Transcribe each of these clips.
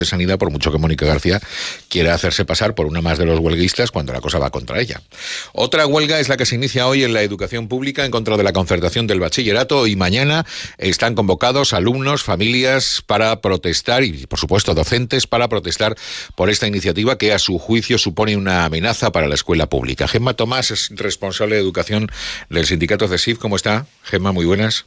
de Sanidad, por mucho que Mónica García quiera hacerse pasar por una más de los huelguistas cuando la cosa va contra ella. Otra huelga es la que se inicia hoy en la educación pública en contra de la concertación del bachillerato, y mañana están convocados alumnos, familias para protestar y, por supuesto, docentes para protestar por esta iniciativa que, a su juicio, supone una amenaza para la escuela pública. Gemma Tomás es responsable de educación del sindicato CESIF. ¿Cómo está, Gemma? Muy buenas.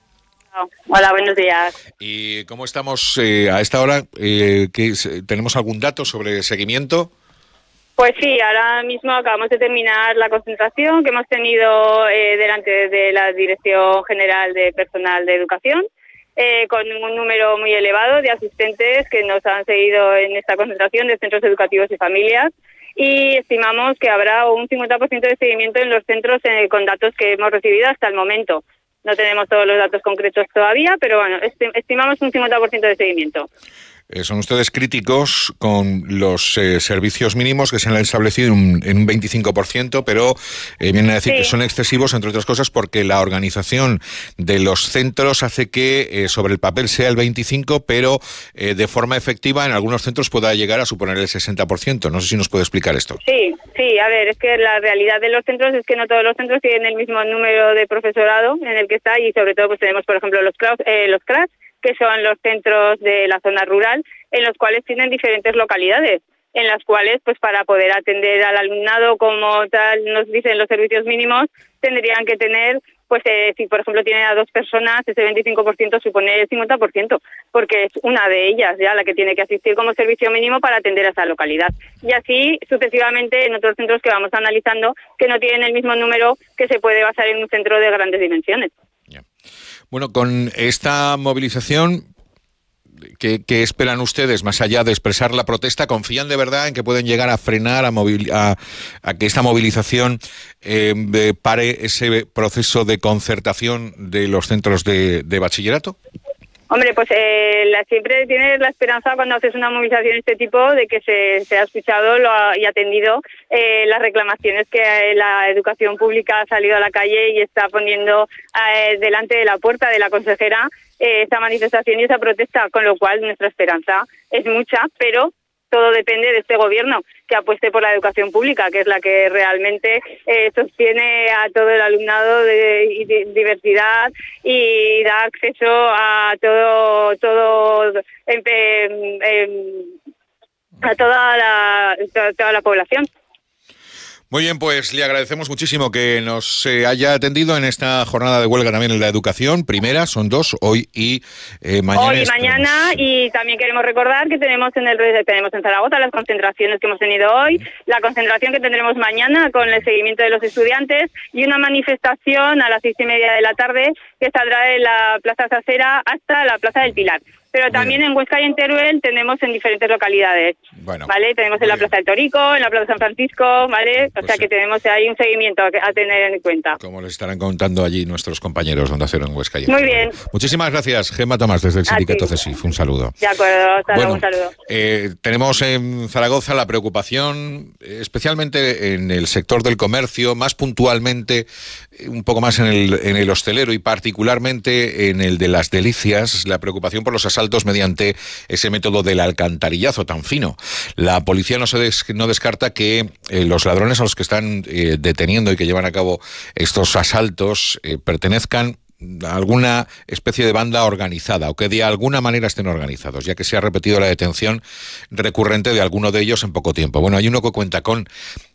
Hola, buenos días. ¿Y cómo estamos a esta hora? ¿Tenemos algún dato sobre seguimiento? Pues sí, ahora mismo acabamos de terminar la concentración que hemos tenido delante de la Dirección General de Personal de Educación, con un número muy elevado de asistentes que nos han seguido en esta concentración de centros educativos y familias, y estimamos que habrá un 50% de seguimiento en los centros con datos que hemos recibido hasta el momento. No tenemos todos los datos concretos todavía, pero bueno, estimamos un 50% de seguimiento. Son ustedes críticos con los servicios mínimos que se han establecido en un 25%, pero vienen a decir que son excesivos, entre otras cosas, porque la organización de los centros hace que sobre el papel sea el 25%, pero de forma efectiva en algunos centros pueda llegar a suponer el 60%. No sé si nos puede explicar esto. Sí, a ver, es que la realidad de los centros es que no todos los centros tienen el mismo número de profesorado en el que está, y sobre todo pues tenemos, por ejemplo, los CRAS, que son los centros de la zona rural, en los cuales tienen diferentes localidades, en las cuales, pues para poder atender al alumnado como tal nos dicen los servicios mínimos, tendrían que tener, pues si por ejemplo tienen a 2 personas, ese 25% supone el 50%, porque es una de ellas ya la que tiene que asistir como servicio mínimo para atender a esa localidad. Y así sucesivamente en otros centros que vamos analizando, que no tienen el mismo número que se puede basar en un centro de grandes dimensiones. Bueno, con esta movilización, ¿qué esperan ustedes más allá de expresar la protesta? ¿Confían de verdad en que pueden llegar a frenar, a que esta movilización pare ese proceso de concertación de los centros de bachillerato? Hombre, pues siempre tienes la esperanza cuando haces una movilización de este tipo de que se ha escuchado y atendido las reclamaciones que la educación pública ha salido a la calle y está poniendo delante de la puerta de la consejera esta manifestación y esa protesta, con lo cual nuestra esperanza es mucha, pero todo depende de este gobierno que apueste por la educación pública, que es la que realmente sostiene a todo el alumnado de diversidad y da acceso a a toda la población. Muy bien, pues le agradecemos muchísimo que nos haya atendido en esta jornada de huelga también en la educación. Primera, son 2, hoy y mañana. Hoy y mañana, y también queremos recordar que tenemos en Zaragoza las concentraciones que hemos tenido hoy, la concentración que tendremos mañana con el seguimiento de los estudiantes y una manifestación a las 6:30 de la tarde que saldrá de la Plaza Sacera hasta la Plaza del Pilar. Pero también en Huesca y en Teruel tenemos en diferentes localidades, ¿vale? Tenemos en la Plaza del Torico, en la Plaza San Francisco, ¿vale? O sea que tenemos ahí un seguimiento a tener en cuenta. Como les estarán contando allí nuestros compañeros donde hacer en Huesca y en Muy Teruel. bien. Muchísimas gracias, Gemma Tomás, desde el sindicato CESIF. Un saludo. De acuerdo, hasta luego, un saludo. Tenemos en Zaragoza la preocupación, especialmente en el sector del comercio, más puntualmente, un poco más en el hostelero y particularmente en el de las delicias, la preocupación por los asaltos mediante ese método del alcantarillazo tan fino. La policía no descarta que los ladrones a los que están deteniendo y que llevan a cabo estos asaltos pertenezcan a alguna especie de banda organizada o que de alguna manera estén organizados, ya que se ha repetido la detención recurrente de alguno de ellos en poco tiempo. Bueno, hay uno que cuenta con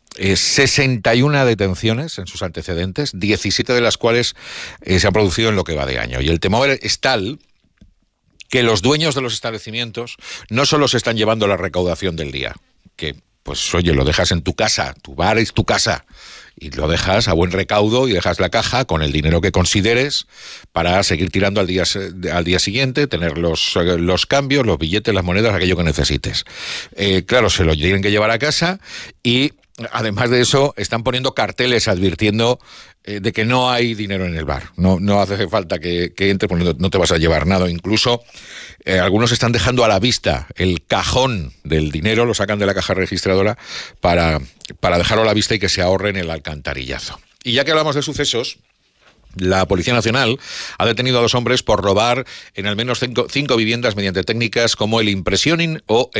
61 detenciones en sus antecedentes, 17 de las cuales se han producido en lo que va de año. Y el temor es tal que los dueños de los establecimientos no solo se están llevando la recaudación del día, que pues oye, lo dejas en tu casa, tu bar es tu casa, y lo dejas a buen recaudo y dejas la caja con el dinero que consideres para seguir tirando al día siguiente, tener los cambios, los billetes, las monedas, aquello que necesites. Claro, se lo tienen que llevar a casa y además de eso están poniendo carteles advirtiendo de que no hay dinero en el bar. No hace falta que entres, porque no te vas a llevar nada. Incluso algunos están dejando a la vista el cajón del dinero, lo sacan de la caja registradora para dejarlo a la vista y que se ahorren el alcantarillazo. Y ya que hablamos de sucesos, La Policía Nacional ha detenido a 2 hombres por robar en al menos 5 viviendas mediante técnicas como el impressioning o